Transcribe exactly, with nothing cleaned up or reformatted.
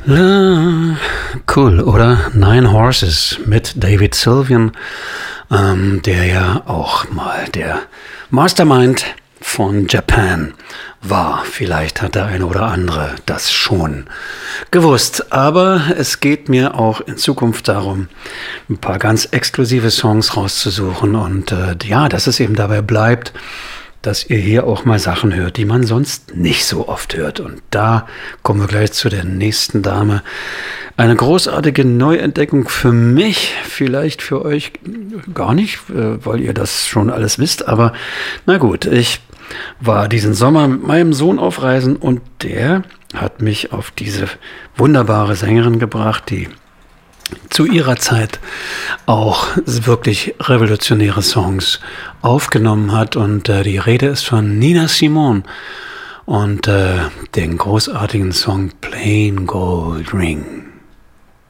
La, cool, oder? Nine Horses mit David Sylvian, ähm, der ja auch mal der Mastermind von Japan war. Vielleicht hat der eine oder andere das schon gewusst. Aber es geht mir auch in Zukunft darum, ein paar ganz exklusive Songs rauszusuchen. Und äh, ja, dass es eben dabei bleibt, dass ihr hier auch mal Sachen hört, die man sonst nicht so oft hört. Und da kommen wir gleich zu der nächsten Dame. Eine großartige Neuentdeckung für mich, vielleicht für euch gar nicht, weil ihr das schon alles wisst. Aber na gut, ich war diesen Sommer mit meinem Sohn auf Reisen und der hat mich auf diese wunderbare Sängerin gebracht, die zu ihrer Zeit auch wirklich revolutionäre Songs aufgenommen hat. Und äh, die Rede ist von Nina Simone und äh, den großartigen Song Plain Gold Ring.